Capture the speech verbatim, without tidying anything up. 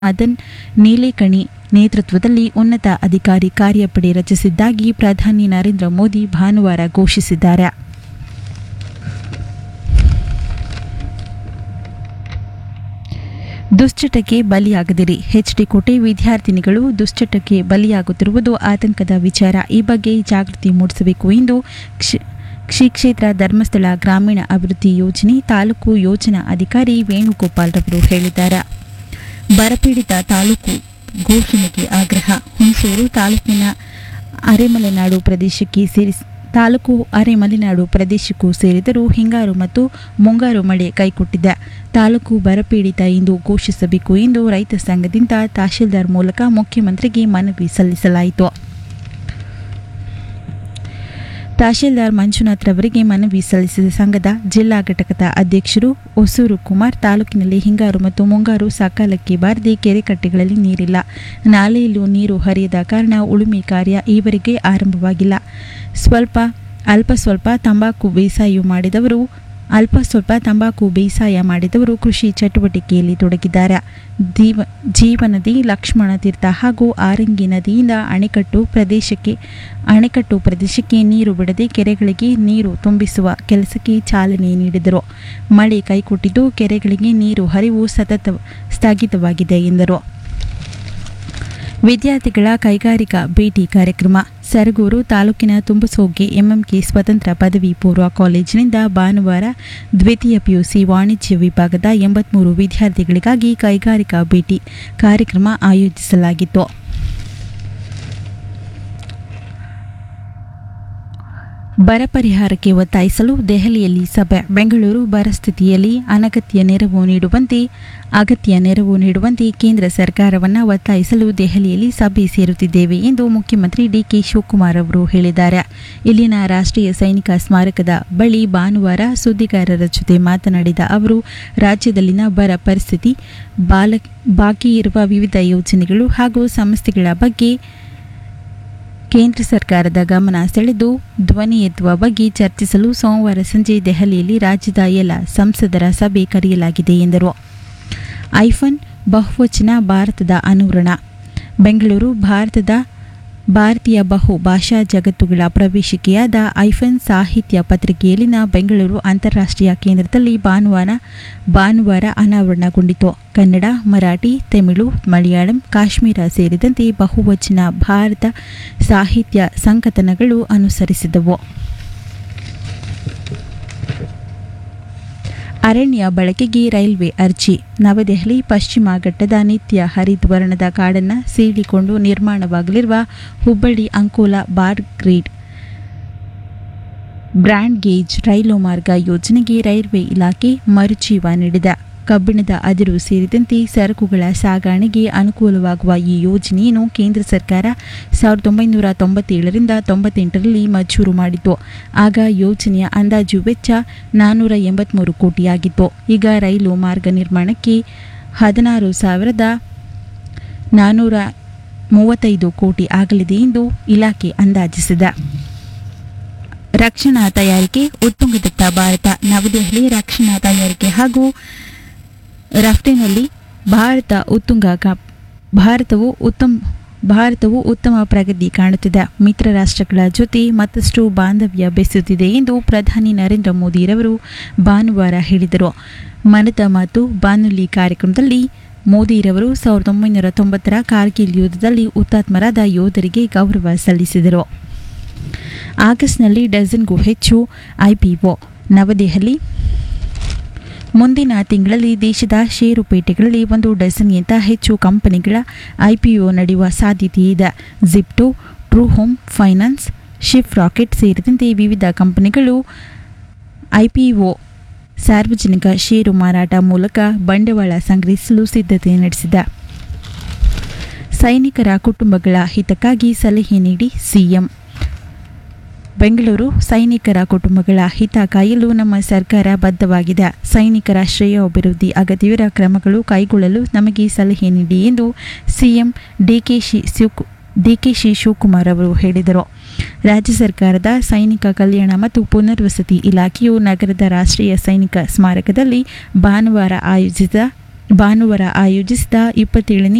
ಮದನ್ ನೀಲೇಕಣಿ ನೇತೃತ್ವದಲ್ಲಿ ಉನ್ನತ ಅಧಿಕಾರಿ ಕಾರ್ಯಪಡೆ ರಚಿಸಿದ್ದಾಗಿ ಪ್ರಧಾನಿ ನರೇಂದ್ರ ಮೋದಿ ಭಾನುವಾರ ಘೋಷಿಸಿದ್ದಾರೆ. ದುಶ್ಚಟಕ್ಕೆ ಬಲಿಯಾಗದಿರಿ. ಎಚ್ಡಿ ಕೋಟೆ ವಿದ್ಯಾರ್ಥಿನಿಗಳು ದುಶ್ಚಟಕ್ಕೆ ಬಲಿಯಾಗುತ್ತಿರುವುದು ಆತಂಕದ ವಿಚಾರ. ಈ ಬಗ್ಗೆ ಜಾಗೃತಿ ಮೂಡಿಸಬೇಕು ಎಂದು ಶ್ರೀ ಕ್ಷೇತ್ರ ಧರ್ಮಸ್ಥಳ ಗ್ರಾಮೀಣ ಅಭಿವೃದ್ಧಿ ಯೋಜನೆ ತಾಲೂಕು ಯೋಜನಾ ಅಧಿಕಾರಿ ವೇಣುಗೋಪಾಲ್ ರವರು ಹೇಳಿದ್ದಾರೆ. ಬರಪೀಡಿತ ತಾಲೂಕು ಘೋಷಣೆಗೆ ಆಗ್ರಹ. ಹುಣಸೂರು ತಾಲೂಕಿನ ಅರೆಮಲೆನಾಡು ಪ್ರದೇಶಕ್ಕೆ ಸೇರಿಸಿ ತಾಲೂಕು ಅರೆಮಲೆನಾಡು ಪ್ರದೇಶಕ್ಕೂ ಸೇರಿದರೂ ಹಿಂಗಾರು ಮತ್ತು ಮುಂಗಾರು ಮಳೆ ಕೈಕೊಟ್ಟಿದೆ. ತಾಲೂಕು ಬರಪೀಡಿತ ಎಂದು ಘೋಷಿಸಬೇಕು ಎಂದು ರೈತ ಸಂಘದಿಂದ ತಹಶೀಲ್ದಾರ್ ಮೂಲಕ ಮುಖ್ಯಮಂತ್ರಿಗೆ ಮನವಿ ಸಲ್ಲಿಸಲಾಯಿತು. ತಹಶೀಲ್ದಾರ್ ಮಂಜುನಾಥ್ ರವರಿಗೆ ಮನವಿ ಸಲ್ಲಿಸಿದ ಸಂಘದ ಜಿಲ್ಲಾ ಘಟಕದ ಅಧ್ಯಕ್ಷರು ಹೊಸೂರು ಕುಮಾರ್, ತಾಲೂಕಿನಲ್ಲಿ ಹಿಂಗಾರು ಮತ್ತು ಮುಂಗಾರು ಸಕಾಲಕ್ಕೆ ಬಾರದೆ ಕೆರೆಕಟ್ಟೆಗಳಲ್ಲಿ ನೀರಿಲ್ಲ, ನಾಲೆಯಲ್ಲೂ ನೀರು ಹರಿಯದ ಕಾರಣ ಉಳುಮೆ ಕಾರ್ಯ ಈವರೆಗೆ ಆರಂಭವಾಗಿಲ್ಲ. ಸ್ವಲ್ಪ ಅಲ್ಪ ಸ್ವಲ್ಪ ತಂಬಾಕು ಬೇಸಾಯ ಮಾಡಿದವರು ಅಲ್ಪ ಸ್ವಲ್ಪ ತಂಬಾಕು ಬೇಸಾಯ ಮಾಡಿದವರು ಕೃಷಿ ಚಟುವಟಿಕೆಯಲ್ಲಿ ತೊಡಗಿದ್ದಾರೆ. ಜೀವ ಜೀವನದಿ ಲಕ್ಷ್ಮಣ ತೀರ್ಥ ಹಾಗೂ ಆರಂಗಿ ನದಿಯಿಂದ ಅಣೆಕಟ್ಟು ಪ್ರದೇಶಕ್ಕೆ ಅಣೆಕಟ್ಟು ಪ್ರದೇಶಕ್ಕೆ ನೀರು ಬಿಡದೆ ಕೆರೆಗಳಿಗೆ ನೀರು ತುಂಬಿಸುವ ಕೆಲಸಕ್ಕೆ ಚಾಲನೆ ನೀಡಿದರು. ಮಳೆ ಕೈಕೊಟ್ಟಿದ್ದು ಕೆರೆಗಳಿಗೆ ನೀರು ಹರಿವು ಸತತ ಸ್ಥಗಿತವಾಗಿದೆ ಎಂದರು. ವಿದ್ಯಾರ್ಥಿಗಳ ಕೈಗಾರಿಕಾ ಭೇಟಿ ಕಾರ್ಯಕ್ರಮ. ಸರಗೂರು ತಾಲೂಕಿನ ತುಂಬಸೋಗೆ ಎಂಎಂಕೆ ಸ್ವತಂತ್ರ ಪದವಿ ಪೂರ್ವ ಕಾಲೇಜಿನಿಂದ ಭಾನುವಾರ ದ್ವಿತೀಯ ಪಿಯುಸಿ ವಾಣಿಜ್ಯ ವಿಭಾಗದ ಎಂಬತ್ಮೂರು ವಿದ್ಯಾರ್ಥಿಗಳಿಗಾಗಿ ಕೈಗಾರಿಕಾ ಭೇಟಿ ಕಾರ್ಯಕ್ರಮ ಆಯೋಜಿಸಲಾಗಿತ್ತು. ಬರ ಪರಿಹಾರಕ್ಕೆ ಒತ್ತಾಯಿಸಲು ದೆಹಲಿಯಲ್ಲಿ ಸಭೆ. ಬೆಂಗಳೂರು ಬರ ಸ್ಥಿತಿಯಲ್ಲಿ ಅನಗತ್ಯ ನೆರವು ನೀಡುವಂತೆ ಅಗತ್ಯ ನೆರವು ನೀಡುವಂತೆ ಕೇಂದ್ರ ಸರ್ಕಾರವನ್ನು ಒತ್ತಾಯಿಸಲು ದೆಹಲಿಯಲ್ಲಿ ಸಭೆ ಸೇರುತ್ತಿದ್ದೇವೆ ಎಂದು ಮುಖ್ಯಮಂತ್ರಿ ಡಿಕೆ ಶಿವಕುಮಾರ್ ಅವರು ಹೇಳಿದ್ದಾರೆ. ಇಲ್ಲಿನ ರಾಷ್ಟ್ರೀಯ ಸೈನಿಕ ಸ್ಮಾರಕದ ಬಳಿ ಭಾನುವಾರ ಸುದ್ದಿಗಾರರ ಜೊತೆ ಮಾತನಾಡಿದ ಅವರು, ರಾಜ್ಯದಲ್ಲಿನ ಬರ ಪರಿಸ್ಥಿತಿ, ಬಾಲ ಬಾಕಿ ಇರುವ ವಿವಿಧ ಯೋಜನೆಗಳು ಹಾಗೂ ಸಮಸ್ಯೆಗಳ ಬಗ್ಗೆ ಕೇಂದ್ರ ಸರ್ಕಾರದ ಗಮನ ಸೆಳೆದು ಧ್ವನಿ ಎತ್ತುವ ಬಗ್ಗೆ ಚರ್ಚಿಸಲು ಸೋಮವಾರ ಸಂಜೆ ದೆಹಲಿಯಲ್ಲಿ ರಾಜ್ಯದ ಎಲ್ಲ ಸಂಸದರ ಸಭೆ ಕರೆಯಲಾಗಿದೆ ಎಂದರು. ಐಫೋನ್ ಬಹುವಚನ ಭಾರತದ ಅನುರಣ. ಬೆಂಗಳೂರು ಭಾರತದ ಭಾರತೀಯ ಬಹು ಭಾಷಾ ಜಗತ್ತುಗಳ ಪ್ರವೇಶಿಕೆಯಾದ ಐಫೋನ್ ಸಾಹಿತ್ಯ ಪತ್ರಿಕೆಯಲ್ಲಿನ ಬೆಂಗಳೂರು ಅಂತಾರಾಷ್ಟ್ರೀಯ ಕೇಂದ್ರದಲ್ಲಿ ಭಾನುವಾರ ಭಾನುವಾರ ಅನಾವರಣಗೊಂಡಿತು. ಕನ್ನಡ, ಮರಾಠಿ, ತಮಿಳು, ಮಲಯಾಳಂ, ಕಾಶ್ಮೀರ ಸೇರಿದಂತೆ ಬಹುವಚನ ಭಾರತ ಸಾಹಿತ್ಯ ಸಂಕಲನಗಳು ಅನುಸರಿಸಿದವು. ಅರಣ್ಯ ಬಳಕೆಗೆ ರೈಲ್ವೆ ಅರ್ಜಿ. ನವದೆಹಲಿ ಪಶ್ಚಿಮ ಘಟ್ಟದ ನಿತ್ಯ ಹರಿದ್ವರ್ಣದ ಕಾಡನ್ನು ಸೀಳಿಕೊಂಡು ನಿರ್ಮಾಣವಾಗಲಿರುವ ಹುಬ್ಬಳ್ಳಿ ಅಂಕೋಲಾ ಬಾರ್ಗ್ರೇಡ್ ಬ್ರಾಡ್ ಗೇಜ್ ರೈಲು ಮಾರ್ಗ ಯೋಜನೆಗೆ ರೈಲ್ವೆ ಇಲಾಖೆ ಮರುಜೀವ ನೀಡಿದೆ. ಕಬ್ಬಿಣದ ಅದಿರು ಸೇರಿದಂತೆ ಸರಕುಗಳ ಸಾಗಣೆಗೆ ಅನುಕೂಲವಾಗುವ ಈ ಯೋಜನೆಯನ್ನು ಕೇಂದ್ರ ಸರ್ಕಾರ ಸಾವಿರದ ಒಂಬೈನೂರ ತೊಂಬತ್ತೇಳರಿಂದ ತೊಂಬತ್ತೆಂಟರಲ್ಲಿ ಮಂಜೂರು ಮಾಡಿತ್ತು. ಆಗ ಯೋಜನೆಯ ಅಂದಾಜು ವೆಚ್ಚ ನಾನ್ನೂರ ಎಂಬತ್ಮೂರು ಕೋಟಿಯಾಗಿತ್ತು. ಈಗ ರೈಲು ಮಾರ್ಗ ನಿರ್ಮಾಣಕ್ಕೆ ಹದಿನಾರು ಸಾವಿರದ ನಾನ್ನೂರ ಮೂವತ್ತೈದು ಕೋಟಿ ಆಗಲಿದೆ ಎಂದು ಇಲಾಖೆ ಅಂದಾಜಿಸಿದೆ. ರಕ್ಷಣಾ ತಯಾರಿಕೆ ಉತ್ತುಂಗದತ್ತ ಭಾರತ. ನವದೆಹಲಿ ರಕ್ಷಣಾ ತಯಾರಿಕೆ ಹಾಗೂ ರಫ್ತಿನಲ್ಲಿ ಭಾರತ ಉತ್ತುಂಗ ಭಾರತವು ಉತ್ತಮ ಭಾರತವು ಉತ್ತಮ ಪ್ರಗತಿ ಕಾಣುತ್ತಿದೆ. ಮಿತ್ರ ರಾಷ್ಟ್ರಗಳ ಜೊತೆ ಮತ್ತಷ್ಟು ಬಾಂಧವ್ಯ ಬೆಸೆಯುತ್ತಿದೆ ಎಂದು ಪ್ರಧಾನಿ ನರೇಂದ್ರ ಮೋದಿರವರು ಭಾನುವಾರ ಹೇಳಿದರು. ಮನದ ಮಾತು ಬಾನುಲಿ ಕಾರ್ಯಕ್ರಮದಲ್ಲಿ ಮೋದಿರವರು ಸಾವಿರದ ಒಂಬೈನೂರ ತೊಂಬತ್ತರ ಕಾರ್ಗಿಲ್ ಯುದ್ಧದಲ್ಲಿ ಹುತಾತ್ಮರಾದ ಯೋಧರಿಗೆ ಗೌರವ ಸಲ್ಲಿಸಿದರು. ಆಗಸ್ಟ್ನಲ್ಲಿ ಡಜನ್ಗೂ ಹೆಚ್ಚು ಐಪಿಒ. ನವದೆಹಲಿ ಮುಂದಿನ ತಿಂಗಳಲ್ಲಿ ದೇಶದ ಷೇರುಪೇಟೆಗಳಲ್ಲಿ ಒಂದು ಡಜನ್ಗಿಂತ ಹೆಚ್ಚು ಕಂಪನಿಗಳ ಐಪಿಒ ನಡೆಯುವ ಸಾಧ್ಯತೆ ಇದೆ. ಜಿಪ್ಟೋ, true home finance, shift rocket ಸೇರಿದಂತೆ ವಿವಿಧ ಕಂಪನಿಗಳು ಐಪಿಒ ಸಾರ್ವಜನಿಕ ಷೇರು ಮಾರಾಟ ಮೂಲಕ ಬಂಡವಾಳ ಸಂಗ್ರಹಿಸಲು ಸಿದ್ಧತೆ ನಡೆಸಿದೆ. ಸೈನಿಕರ ಕುಟುಂಬಗಳ ಹಿತಕ್ಕಾಗಿ ಸಲಹೆ ನೀಡಿ ಸಿಎಂ. ಬೆಂಗಳೂರು ಸೈನಿಕರ ಕುಟುಂಬಗಳ ಹಿತ ಕಾಯಲು ನಮ್ಮ ಸರ್ಕಾರ ಬದ್ಧವಾಗಿದೆ. ಸೈನಿಕರ ಶ್ರೇಯೋಭಿವೃದ್ಧಿ ಅಗತ್ಯವಿರುವ ಕ್ರಮಗಳು ಕೈಗೊಳ್ಳಲು ನಮಗೆ ಸಲಹೆ ನೀಡಿ ಎಂದು ಸಿಎಂ ಡಿಕೆಶಿ ಶಿವಕು ಡಿಕೆಶಿ ಶಿವಕುಮಾರ್ ಅವರು ಹೇಳಿದರು. ರಾಜ್ಯ ಸರ್ಕಾರದ ಸೈನಿಕ ಕಲ್ಯಾಣ ಮತ್ತು ಪುನರ್ವಸತಿ ಇಲಾಖೆಯು ನಗರದ ರಾಷ್ಟ್ರೀಯ ಸೈನಿಕ ಸ್ಮಾರಕದಲ್ಲಿ ಭಾನುವಾರ ಆಯೋಜಿಸಿದ ಭಾನುವಾರ ಆಯೋಜಿಸಿದ ಇಪ್ಪತ್ತೇಳನೇ